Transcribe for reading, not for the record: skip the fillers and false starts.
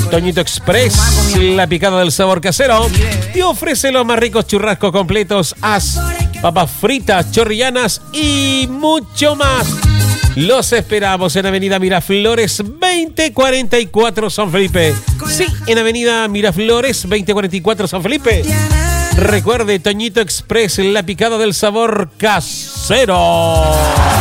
Toñito Express, la picada del sabor casero, te ofrece los más ricos churrascos completos, as, papas fritas, chorrillanas y mucho más. Los esperamos en Avenida Miraflores 2044 San Felipe. Sí, en Avenida Miraflores 2044 San Felipe. Recuerde, Toñito Express, la picada del sabor casero.